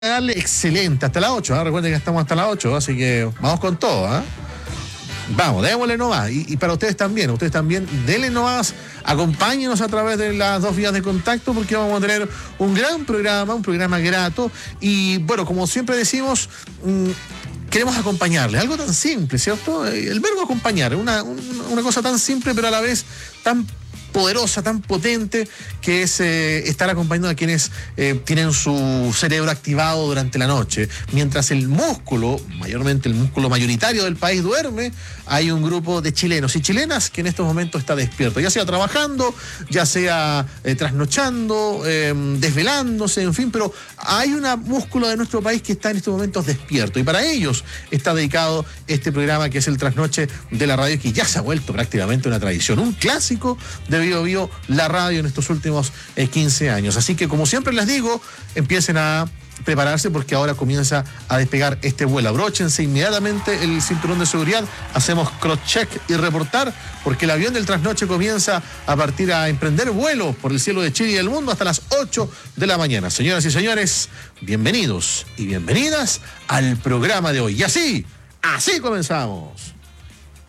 darle excelente, hasta las 8, ¿eh? Recuerden que estamos hasta las 8, así que vamos con todo, ¿eh? Vamos, démosle nomás. Y para ustedes también, denle nomás, acompáñenos a través de las dos vías de contacto, porque vamos a tener un gran programa, un programa grato. Y bueno, como siempre decimos, queremos acompañarles. Algo tan simple, ¿cierto? El verbo acompañar, una cosa tan simple, pero a la vez tan poderosa, tan potente, que es estar acompañando a quienes tienen su cerebro activado durante la noche. Mientras el músculo, mayormente el músculo mayoritario del país, duerme, hay un grupo de chilenos y chilenas que en estos momentos está despierto, ya sea trabajando, ya sea trasnochando, desvelándose, en fin, pero hay un músculo de nuestro país que está en estos momentos despierto, y para ellos está dedicado este programa, que es el Trasnoche de la Radio, que ya se ha vuelto prácticamente una tradición, un clásico de Bio Bio, la radio, en estos últimos 15 años. Así que, como siempre les digo, empiecen a prepararse, porque ahora comienza a despegar este vuelo. Abróchense inmediatamente el cinturón de seguridad, hacemos cross-check y reportar, porque el avión del Trasnoche comienza a partir a emprender vuelo por el cielo de Chile y del mundo hasta las 8 de la mañana. Señoras y señores, bienvenidos y bienvenidas al programa de hoy. Y así comenzamos.